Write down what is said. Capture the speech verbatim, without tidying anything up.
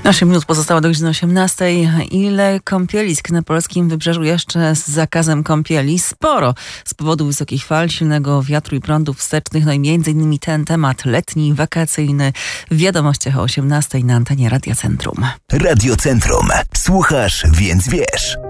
osiem minut pozostało do godziny osiemnastej. Ile kąpielisk na polskim wybrzeżu jeszcze z zakazem kąpieli? Sporo. Z powodu wysokich fal, silnego wiatru i prądów wstecznych. No i między innymi ten temat letni, wakacyjny w wiadomościach o osiemnastej na antenie Radia Centrum. Radio Centrum. Słuchasz, więc wiesz.